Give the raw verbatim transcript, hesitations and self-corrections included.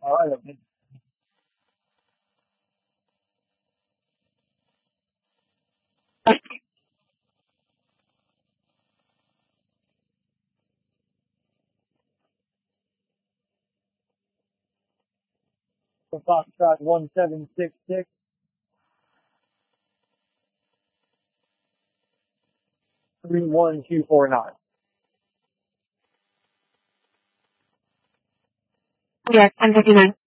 All right. Okay. So Foxtrot one seven six six three one two four nine. Yes, I'm ready now.